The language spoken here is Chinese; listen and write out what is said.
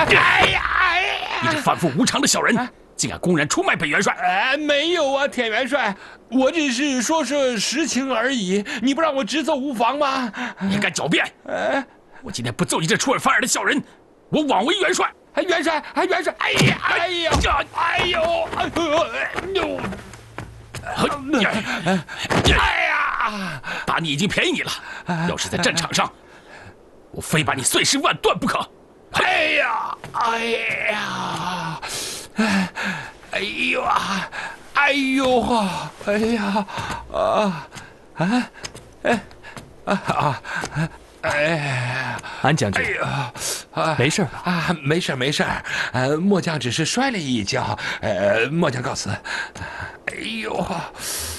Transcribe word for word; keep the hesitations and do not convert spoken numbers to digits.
哎呀哎呀！ 你这反复无常的小人，竟敢公然出卖本元帅！ 哎，没有啊，田元帅，我只是说说实情而已，你不让我直奏无妨吗？ 你敢狡辩！ 哎， 我今天不揍你这出尔反尔的小人，我枉为元帅！ 哎，元帅，哎，元帅，哎呀，哎呀，哎呦，哎呦，哎呀！ 打你已经便宜你了，要是在战场上，我非把你碎尸万段不可！ 哎呀，哎呀，哎呦啊，哎呦啊，哎呀，啊啊，哎啊啊，哎， 安将军， 哎呀，啊， 没事吧？ 啊，没事没事，呃，末将只是摔了一跤，呃，末将告辞。哎呦啊！